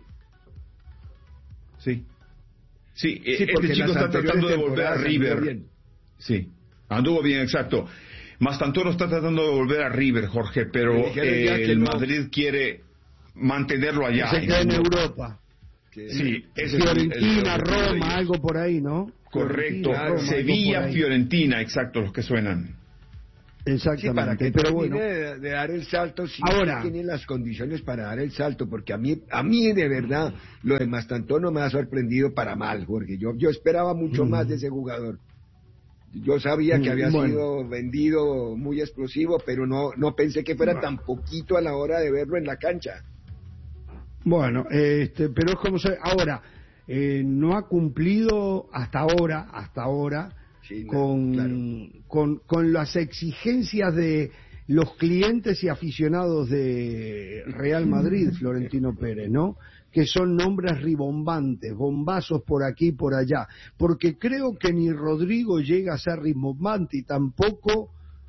Sí, este chico está tratando de volver a River. Sí, anduvo bien, exacto. Mastantoro está tratando de volver a River, Jorge, pero el Madrid quiere mantenerlo allá. Se queda en Europa. Sí, Fiorentina, Roma, algo por ahí, ¿no? Correcto, Sevilla, Fiorentina, exacto, los que suenan. Sí, para que pero termine bueno. de dar el salto, si ahora tiene las condiciones para dar el salto, porque a mí de verdad lo de Mastantuono me ha sorprendido para mal, Jorge. Yo esperaba mucho más de ese jugador. Yo sabía que había sido vendido muy explosivo, pero no pensé que fuera tan poquito a la hora de verlo en la cancha. Bueno, pero es como ahora no ha cumplido hasta ahora sí, con las exigencias de los clientes y aficionados de Real Madrid, Florentino Pérez, ¿no? Que son nombres ribombantes, bombazos por aquí y por allá, porque creo que ni Rodrigo llega a ser ribombante y tampoco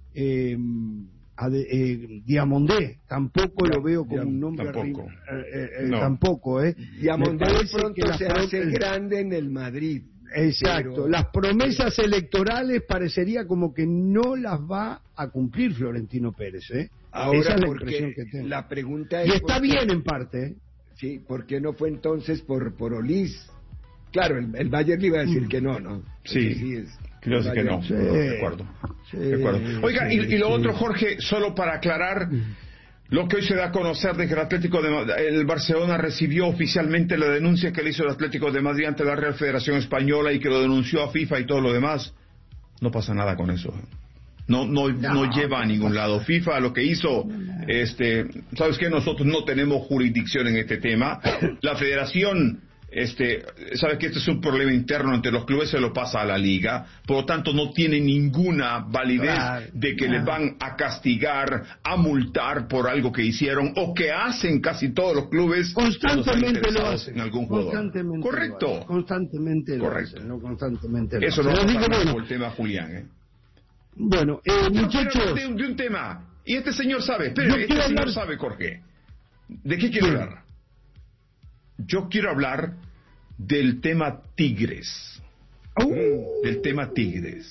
Diamondé, tampoco lo veo como un nombre tampoco, Diamondé pronto se hace grande en el Madrid. Exacto, las promesas electorales parecería como que no las va a cumplir Florentino Pérez, Ahora, esa es la impresión que tengo. La pregunta es, y está bien en parte, Sí, ¿por qué no fue entonces por Olís? Claro, el Bayern le iba a decir que no. Sí, creo que no, de acuerdo. Oiga, y lo otro, Jorge, solo para aclarar, lo que hoy se da a conocer de que el Barcelona recibió oficialmente la denuncia que le hizo el Atlético de Madrid ante la Real Federación Española y que lo denunció a FIFA y todo lo demás. No pasa nada con eso. No lleva a ningún lado. FIFA lo que hizo, ¿sabes qué? Nosotros no tenemos jurisdicción en este tema. La Federación, sabe que este es un problema interno entre los clubes, se lo pasa a la Liga, por lo tanto no tiene ninguna validez de que les van a castigar, a multar por algo que hicieron o que hacen casi todos los clubes constantemente lo hacen en algún jugador. Correcto. Constantemente lo hacen, no constantemente lo Eso hacen. no pasa por el tema Julián, Bueno, muchachos, de un tema, y este señor sabe, señor sabe, Jorge. ¿De qué quiero hablar? Yo quiero hablar del tema Tigres. Del tema Tigres.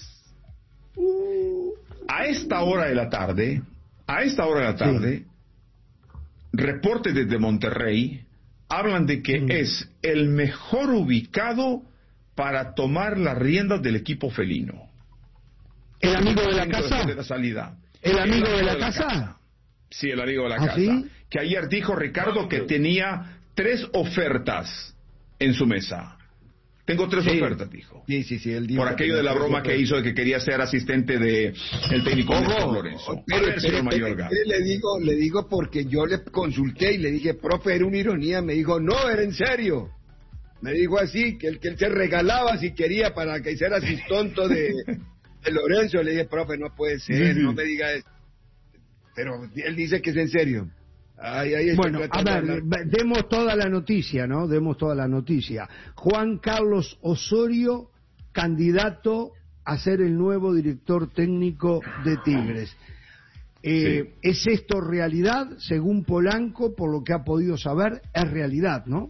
A esta hora de la tarde, reportes desde Monterrey hablan de que es el mejor ubicado para tomar las riendas del equipo felino. ¿El amigo de la casa? De la salida. ¿El amigo de la casa? Sí, el amigo de la casa. ¿Sí? Que ayer dijo Ricardo que tenía 3 ofertas en su mesa. Tengo 3 ofertas, dijo. Sí, él dijo. Por aquello de la broma que hizo de que quería ser asistente de el técnico Néstor Lorenzo. Le digo porque yo le consulté y le dije, profe, era una ironía. Me dijo, no, era en serio. Me dijo así, que él se regalaba si quería para que hiciera así tonto de Lorenzo. Le dije, profe, no puede ser, no me diga eso. Pero él dice que es en serio. Bueno, a ver, demos toda la noticia, ¿no? Demos toda la noticia. Juan Carlos Osorio, candidato a ser el nuevo director técnico de Tigres. ¿Es esto realidad? Según Polanco, por lo que ha podido saber, es realidad, ¿no?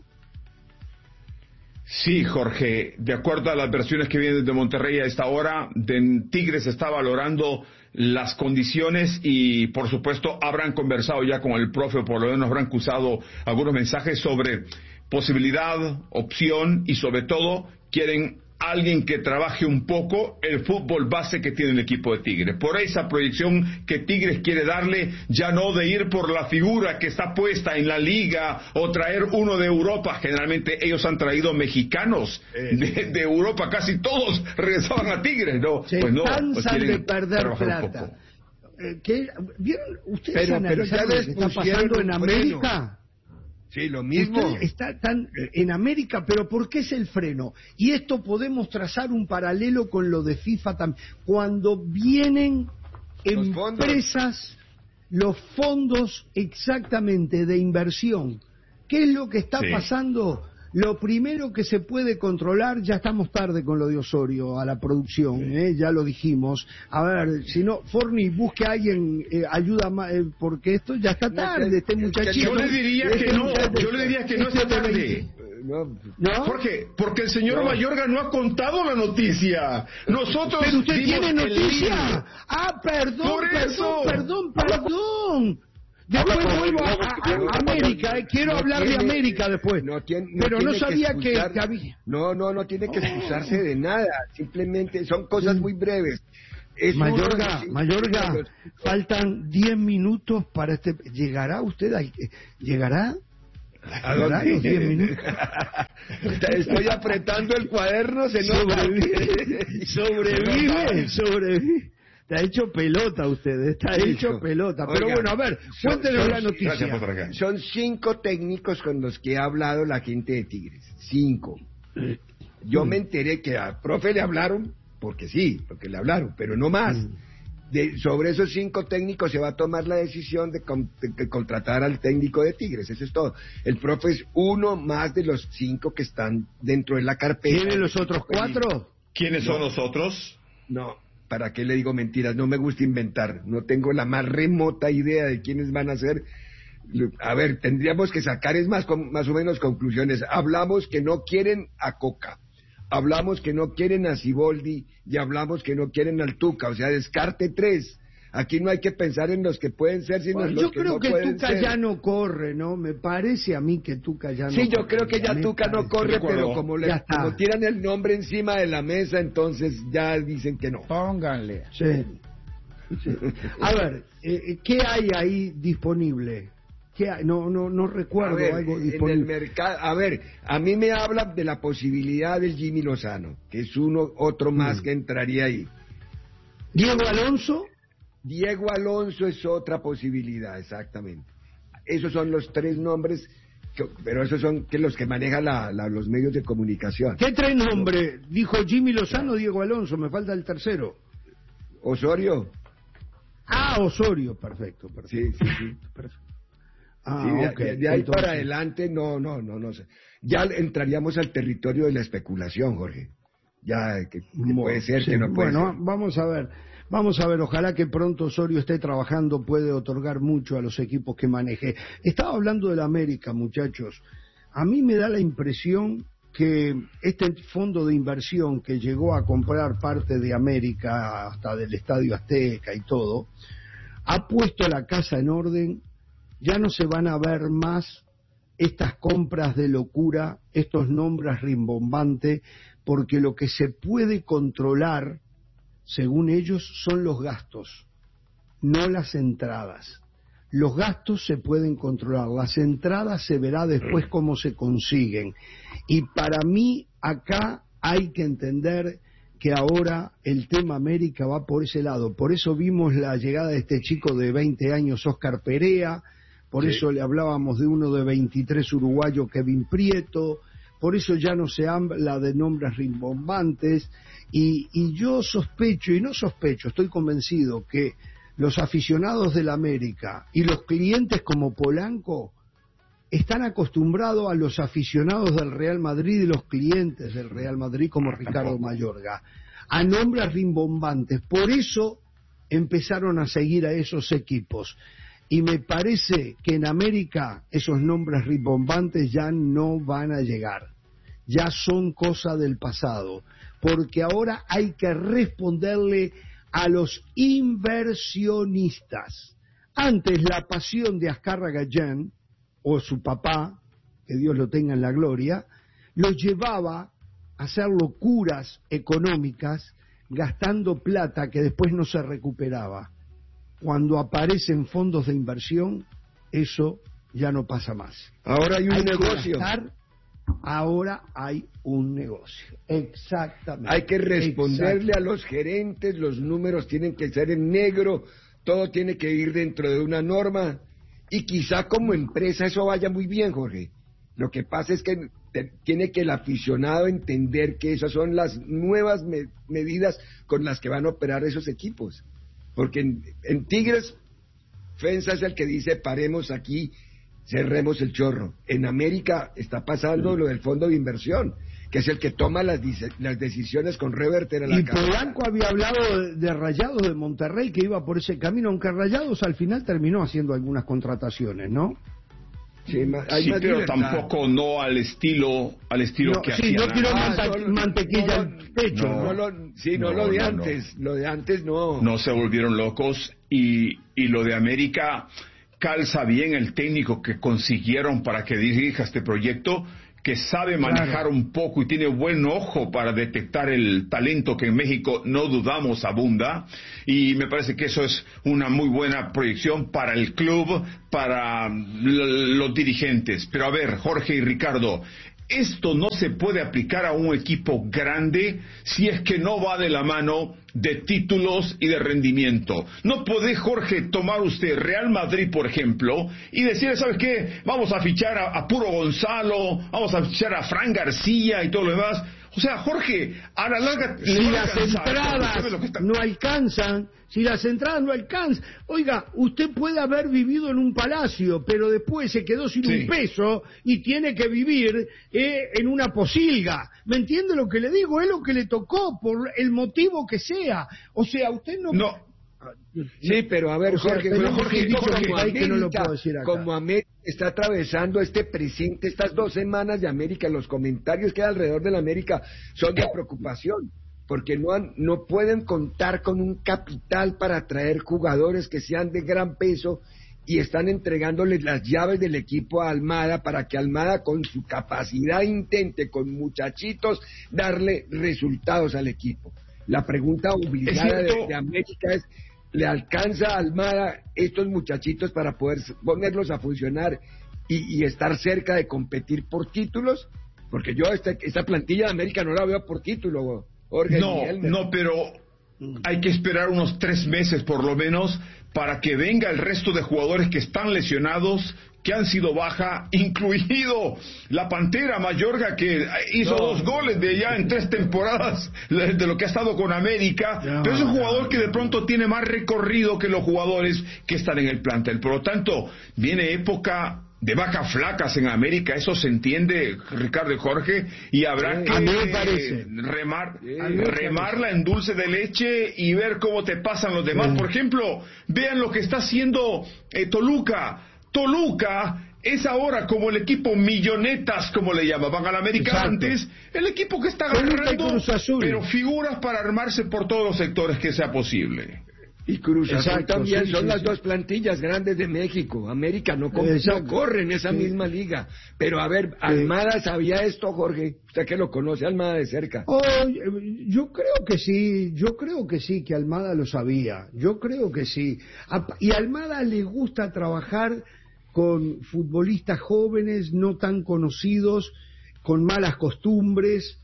Sí, Jorge, de acuerdo a las versiones que vienen desde Monterrey a esta hora, Tigres está valorando las condiciones y, por supuesto, habrán conversado ya con el profe, o por lo menos habrán cruzado algunos mensajes sobre posibilidad, opción y, sobre todo, quieren alguien que trabaje un poco el fútbol base que tiene el equipo de Tigres. Por esa proyección que Tigres quiere darle, ya no de ir por la figura que está puesta en la liga o traer uno de Europa. Generalmente ellos han traído mexicanos de Europa, casi todos regresaban a Tigres, ¿no? Se cansan de perder plata. ¿Vieron ustedes analizar lo que está pasando en América? Sí, lo mismo. Están en América, pero ¿por qué es el freno? Y esto podemos trazar un paralelo con lo de FIFA también. Cuando vienen empresas, los fondos exactamente de inversión, ¿qué es lo que está pasando? Lo primero que se puede controlar, ya estamos tarde con lo de Osorio, a la producción, ya lo dijimos. A ver, si no, Forni, busque a alguien, ayuda más, porque esto ya está tarde, este muchachito. Yo le diría que no está tarde. ¿No? Jorge, porque el señor Mayorga no ha contado la noticia. Nosotros. Pero usted tiene noticia. Perdón. Después vuelvo a América, quiero hablar de América después. Pero no sabía que había. No tiene que excusarse de nada, simplemente son cosas muy breves. Mayorga, faltan 10 minutos para este... ¿Llegará usted? ¿Llegará? ¿A dónde? Los 10 minutos. Estoy apretando el cuaderno, se sobrevive. Está hecho pelota usted, está hecho pelota. Pero Oiga, bueno, a ver, cuéntenos la noticia. Son 5 técnicos con los que ha hablado la gente de Tigres. 5. Yo me enteré que al profe le hablaron, porque le hablaron, pero no más. Sobre esos 5 técnicos se va a tomar la decisión de contratar al técnico de Tigres, eso es todo. El profe es uno más de los 5 que están dentro de la carpeta. ¿Tienen los otros 4? ¿Quiénes son los otros? No, ¿para qué le digo mentiras? No me gusta inventar, no tengo la más remota idea de quiénes van a ser. A ver, tendríamos que sacar más o menos conclusiones. Hablamos que no quieren a Coca, hablamos que no quieren a Siboldi y hablamos que no quieren al Tuca, o sea, descarte 3. Aquí no hay que pensar en los que pueden ser, sino en los que no pueden ser. Yo creo que Tuca ya no corre, ¿no? Me parece a mí que Tuca ya no corre. Sí, yo creo que ya Tuca no corre, pero como tiran el nombre encima de la mesa, entonces ya dicen que no. Pónganle. Sí. A ver, ¿qué hay ahí disponible? ¿Qué hay? No recuerdo algo disponible. En el mercado, a ver, a mí me habla de la posibilidad del Jimmy Lozano, que es otro más que entraría ahí. ¿Diego Alonso? Diego Alonso es otra posibilidad, exactamente. Esos son los 3 nombres, pero esos son los que manejan los medios de comunicación. ¿Qué 3 nombres? Dijo Jimmy Lozano, Diego Alonso, me falta el tercero. Osorio. Osorio, perfecto. Sí. Perfecto. De ahí para adelante, no sé. Ya entraríamos al territorio de la especulación, Jorge. Ya, que puede ser, que no puede ser. Bueno, vamos a ver, ojalá que pronto Osorio esté trabajando, puede otorgar mucho a los equipos que maneje. Estaba hablando del América, muchachos. A mí me da la impresión que este fondo de inversión que llegó a comprar parte de América, hasta del Estadio Azteca y todo, ha puesto la casa en orden. Ya no se van a ver más estas compras de locura, estos nombres rimbombantes, porque lo que se puede controlar, según ellos, son los gastos, no las entradas. Los gastos se pueden controlar, las entradas se verá después cómo se consiguen. Y para mí, acá hay que entender que ahora el tema América va por ese lado. Por eso vimos la llegada de este chico de 20 años, Oscar Perea. Por eso le hablábamos de uno de 23 uruguayo, Kevin Prieto, por eso ya no se habla de nombres rimbombantes, y yo sospecho, estoy convencido que los aficionados del América y los clientes como Polanco están acostumbrados a los aficionados del Real Madrid y los clientes del Real Madrid como Ricardo Mayorga, a nombres rimbombantes, por eso empezaron a seguir a esos equipos. Y me parece que en América esos nombres rimbombantes ya no van a llegar, ya son cosa del pasado, porque ahora hay que responderle a los inversionistas. Antes la pasión de Azcárraga Gallén, o su papá, que Dios lo tenga en la gloria, los llevaba a hacer locuras económicas, gastando plata que después no se recuperaba. Cuando aparecen fondos de inversión, eso ya no pasa más. Ahora hay un negocio. Ahora hay un negocio. Exactamente. Hay que responderle a los gerentes, los números tienen que ser en negro, todo tiene que ir dentro de una norma, y quizá como empresa eso vaya muy bien, Jorge. Lo que pasa es que tiene que el aficionado entender que esas son las nuevas medidas con las que van a operar esos equipos. Porque en Tigres, Fensa es el que dice paremos aquí, cerremos el chorro. En América está pasando lo del fondo de inversión, que es el que toma las decisiones con reverter a la cabeza. Y Polanco había hablado de Rayados de Monterrey, que iba por ese camino, aunque Rayados al final terminó haciendo algunas contrataciones, ¿no? Sí, pero tampoco no al estilo que hacían. No quiero mantequilla en pecho. Lo de antes. Lo de antes no. No se volvieron locos, y lo de América calza bien el técnico que consiguieron para que dirija este proyecto, que sabe manejar un poco y tiene buen ojo para detectar el talento que en México no dudamos abunda, y me parece que eso es una muy buena proyección para el club, para los dirigentes. Pero a ver, Jorge y Ricardo, esto no se puede aplicar a un equipo grande si es que no va de la mano de títulos y de rendimiento. No puede, Jorge, tomar usted Real Madrid, por ejemplo, y decir, ¿sabes qué? Vamos a fichar a Puro Gonzalo, vamos a fichar a Fran García y todo lo demás. O sea, Jorge, a la larga... Si las entradas no alcanzan, oiga, usted puede haber vivido en un palacio, pero después se quedó sin un peso y tiene que vivir en una posilga. ¿Me entiende lo que le digo? Es lo que le tocó, por el motivo que sea. O sea, usted no... Sí, pero a ver, Jorge, como América está atravesando este presente, estas 2 semanas de América, los comentarios que hay alrededor de la América son de preocupación, porque no pueden contar con un capital para atraer jugadores que sean de gran peso, y están entregándoles las llaves del equipo a Almada para que Almada, con su capacidad, intente con muchachitos darle resultados al equipo. La pregunta obligada de América es: ¿le alcanza a Almada estos muchachitos para poder ponerlos a funcionar y estar cerca de competir por títulos? Porque yo esta plantilla de América no la veo por título, Jorge. No, pero hay que esperar unos 3 meses por lo menos para que venga el resto de jugadores que están lesionados, que han sido baja, incluido la Pantera Mayorga, que hizo 2 goles de ya en 3 temporadas de lo que ha estado con América, pero es un jugador que de pronto tiene más recorrido que los jugadores que están en el plantel. Por lo tanto, viene época de vacas flacas en América, eso se entiende, Ricardo y Jorge, y habrá que remarla en dulce de leche y ver cómo te pasan los demás. Por ejemplo, vean lo que está haciendo Toluca. Toluca es ahora como el equipo millonetas, como le llamaban al América antes, el equipo que está agarrando, pero figuras para armarse por todos los sectores que sea posible. Y Cruz Azul también son las 2 plantillas grandes de México. América no corre en esa misma liga. Pero a ver, ¿Almada sabía esto, Jorge? Usted que lo conoce, Almada de cerca. Yo creo que sí, que Almada lo sabía. Yo creo que sí. Y a Almada le gusta trabajar con futbolistas jóvenes, no tan conocidos, con malas costumbres.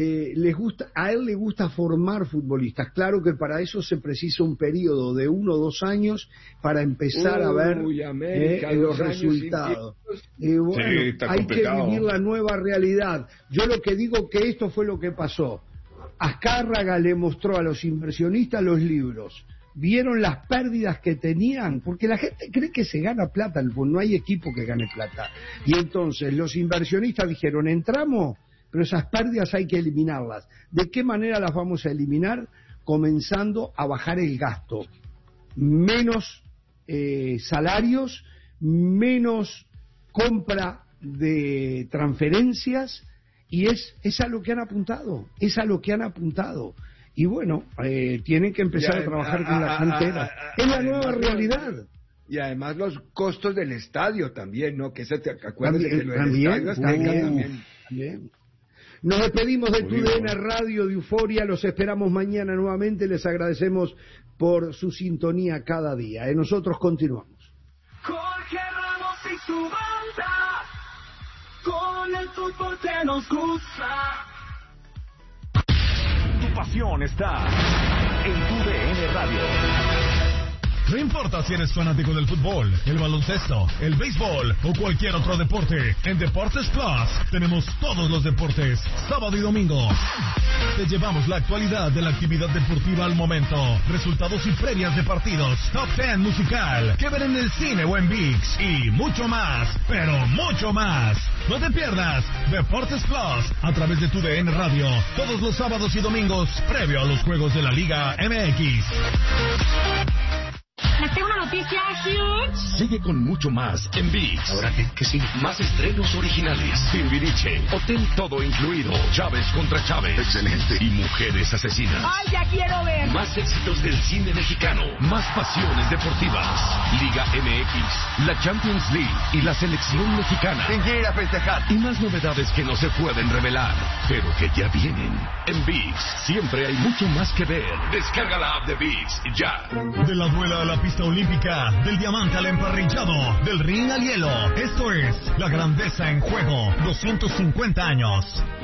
A él le gusta formar futbolistas. Claro que para eso se precisa un periodo de 1 o 2 años para empezar a ver los resultados. Hay que vivir la nueva realidad. Yo lo que digo que esto fue lo que pasó. Azcárraga le mostró a los inversionistas los libros. Vieron las pérdidas que tenían, porque la gente cree que se gana plata, no hay equipo que gane plata. Y entonces los inversionistas dijeron: entramos, pero esas pérdidas hay que eliminarlas. ¿De qué manera las vamos a eliminar? Comenzando a bajar el gasto. Menos salarios, menos compra de transferencias, y es a lo que han apuntado, Y bueno, tienen que empezar a trabajar con la cantera. Es la nueva realidad. Y además los costos del estadio también, ¿no? Que acuérdense que lo del estadio también. Nos despedimos de TUDN Radio de Euforia, los esperamos mañana nuevamente, les agradecemos por su sintonía cada día. Nosotros continuamos. Jorge Ramos y su banda, con el fútbol que nos gusta. Tu pasión está en TUDN Radio. No importa si eres fanático del fútbol, el baloncesto, el béisbol o cualquier otro deporte, en Deportes Plus tenemos todos los deportes, sábado y domingo. Te llevamos la actualidad de la actividad deportiva al momento, resultados y previas de partidos, top 10 musical, que ver en el cine o en ViX y mucho más, pero mucho más. No te pierdas Deportes Plus a través de TUDN Radio, todos los sábados y domingos, previo a los juegos de la Liga MX. Les tengo una noticia huge? Sigue con mucho más en ViX. ¿Ahora qué sigue? Más estrenos originales. Timbiriche, Hotel Todo Incluido, Chávez contra Chávez. Excelente. Y Mujeres Asesinas. ¡Ay, ya quiero ver! Más éxitos del cine mexicano. Más pasiones deportivas. Liga MX, la Champions League y la selección mexicana. ¿Quién quiere ir a festejar? Y más novedades que no se pueden revelar, pero que ya vienen. En ViX siempre hay mucho más que ver. Descarga la app de ViX ya. De la duela a la pista olímpica, del diamante al emparrillado, del ring al hielo. Esto es La Grandeza en Juego, 250 años.